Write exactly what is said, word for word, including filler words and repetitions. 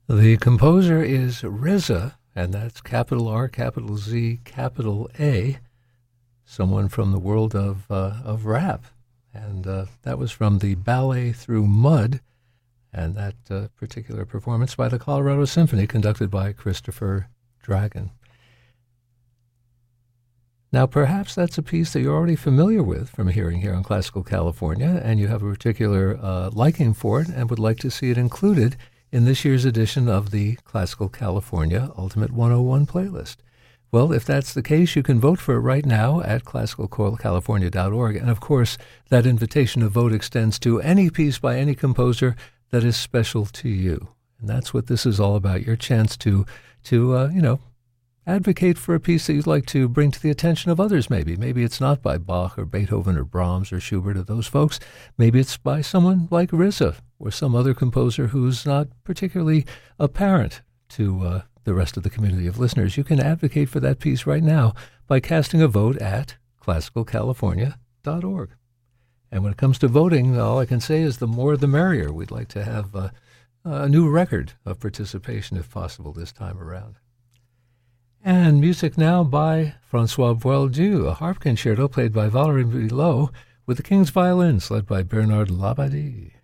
The composer is R Z A, and that's capital R, capital Z, capital A, someone from the world of uh, of rap. And uh, that was from the Ballet Through Mud, and that uh, particular performance by the Colorado Symphony, conducted by Christopher Dragon. Now, perhaps that's a piece that you're already familiar with from hearing here on Classical California, and you have a particular uh, liking for it and would like to see it included in this year's edition of the Classical California Ultimate one oh one playlist. Well, if that's the case, you can vote for it right now at classical california dot org. And, of course, that invitation to vote extends to any piece by any composer that is special to you. And that's what this is all about, your chance to, to uh, you know, advocate for a piece that you'd like to bring to the attention of others, maybe. Maybe it's not by Bach or Beethoven or Brahms or Schubert or those folks. Maybe it's by someone like R Z A or some other composer who's not particularly apparent to uh, the rest of the community of listeners. You can advocate for that piece right now by casting a vote at classical california dot org. And when it comes to voting, all I can say is the more the merrier. We'd like to have uh, a new record of participation, if possible, this time around. And music now by Francois Boieldieu, a harp concerto played by Valérie Bilot with the King's Violins, led by Bernard Labadie.